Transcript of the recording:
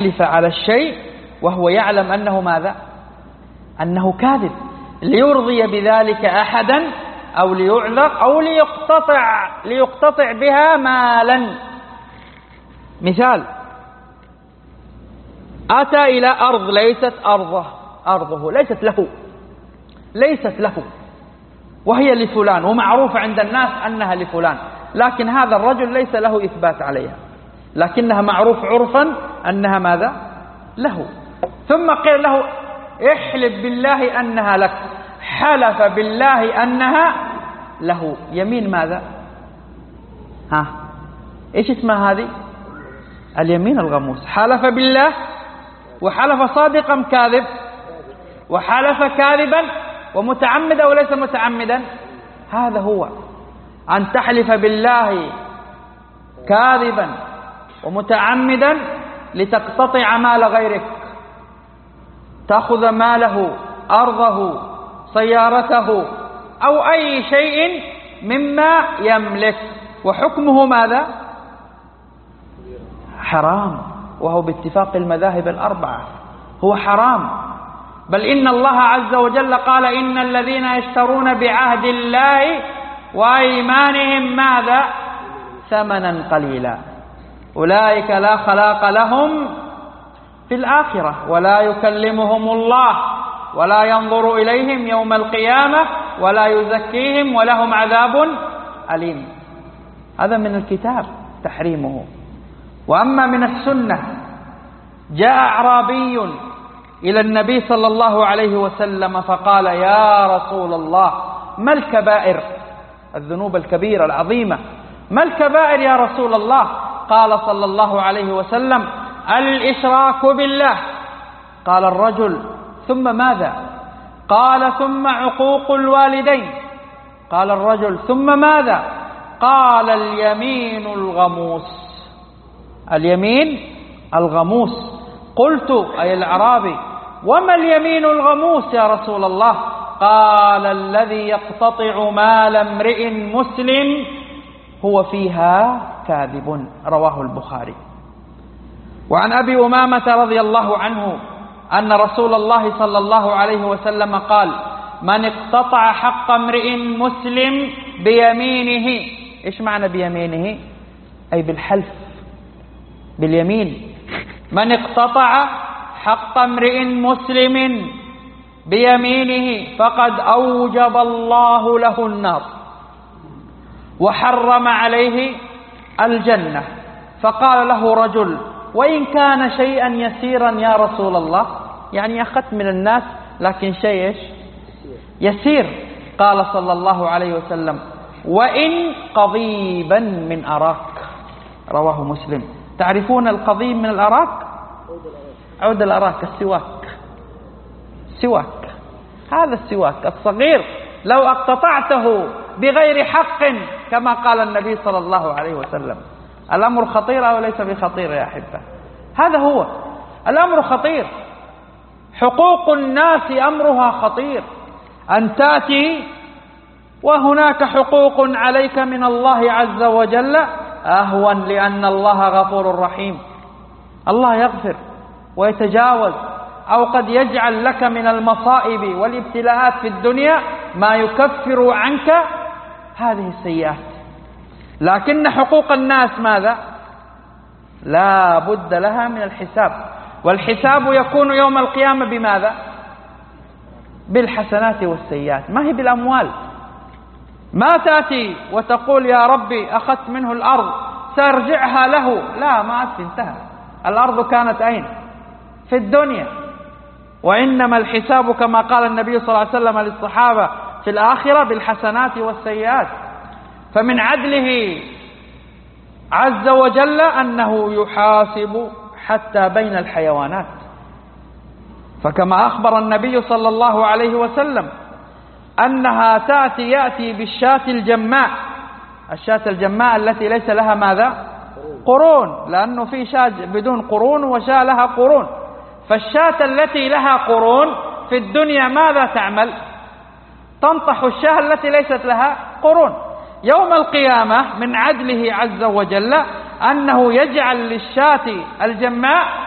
يحلف على الشيء وهو يعلم أنه ماذا؟ أنه كاذب، ليرضي بذلك أحدا أو ليعذر أو ليقتطع بها مالا. مثال: أتى إلى أرض ليست أرضه، ليست له، وهي لفلان، ومعروف عند الناس أنها لفلان، لكن هذا الرجل ليس له إثبات عليها، لكنها معروف عرفا أنها ماذا؟ له. ثم قيل له: احلف بالله أنها لك. حلف بالله أنها له. يمين ماذا؟ إيش اسمها هذه؟ اليمين الغموس. حلف بالله، وحلف صادقا كاذب، وحلف كاذبا ومتعمدا وليس متعمدا. هذا هو أن تحلف بالله كاذبا ومتعمدا لتقتطع مال غيرك، تأخذ ماله، أرضه، سيارته، أو أي شيء مما يملك، وحكمه ماذا؟ حرام، وهو باتفاق المذاهب الأربعة هو حرام. بل إن الله عز وجل قال: إن الذين يشترون بعهد الله وأيمانهم ماذا؟ ثمنا قليلا أولئك لا خلاق لهم في الآخرة ولا يكلمهم الله ولا ينظر إليهم يوم القيامة ولا يزكيهم ولهم عذاب أليم. هذا من الكتاب تحريمه. وأما من السنة: جاء أعرابي إلى النبي صلى الله عليه وسلم فقال: يا رسول الله، ما الكبائر؟ الذنوب الكبيرة العظيمة، ما الكبائر يا رسول الله؟ قال صلى الله عليه وسلم: الإشراك بالله. قال الرجل: ثم ماذا؟ قال: ثم عقوق الوالدين. قال الرجل: ثم ماذا؟ قال: اليمين الغموس. اليمين الغموس. قلت: أي الأعرابي، وما اليمين الغموس يا رسول الله؟ قال: الذي يقتطع مال امرئ مسلم هو فيها كاذب. رواه البخاري. وعن أبي أمامة رضي الله عنه أن رسول الله صلى الله عليه وسلم قال: من اقتطع حق امرئ مسلم بيمينه. إيش معنى بيمينه؟ أي بالحلف، باليمين. من اقتطع حق امرئ مسلم بيمينه فقد أوجب الله له النار وحرم عليه الجنة. فقال له رجل: وإن كان شيئا يسيرا يا رسول الله؟ يعني أخذت من الناس لكن شيء يسير. قال صلى الله عليه وسلم: وإن قضيبا من أراك. رواه مسلم. تعرفون القضيب من الأراك؟ عود الأراك، السواك. هذا السواك الصغير لو اقتطعته بغير حق كما قال النبي صلى الله عليه وسلم. الأمر خطير أو ليس بخطير يا أحبة؟ هذا هو الأمر خطير. حقوق الناس أمرها خطير. أن تأتي وهناك حقوق عليك من الله عز وجل أهون، لأن الله غفور رحيم. الله يغفر ويتجاوز، أو قد يجعل لك من المصائب والابتلاءات في الدنيا ما يكفر عنك هذه السيئات. لكن حقوق الناس ماذا؟ لا بد لها من الحساب، والحساب يكون يوم القيامة بماذا؟ بالحسنات والسيئات، ما هي بالأموال. ما تأتي وتقول: يا ربي أخذت منه الأرض سأرجعها له. لا، ما انتهى. الأرض كانت أين؟ في الدنيا. وإنما الحساب كما قال النبي صلى الله عليه وسلم للصحابة في الآخرة بالحسنات والسيئات. فمن عدله عز وجل أنه يحاسب حتى بين الحيوانات. فكما أخبر النبي صلى الله عليه وسلم أنها يأتي بالشاة الجماء، الشاة الجماء التي ليس لها ماذا؟ قرون، لأنه في شاة بدون قرون وشاة لها قرون. فالشاة التي لها قرون في الدنيا ماذا تعمل؟ تنطح الشاة التي ليست لها قرون. يوم القيامة من عدله عز وجل أنه يجعل للشاة الجماء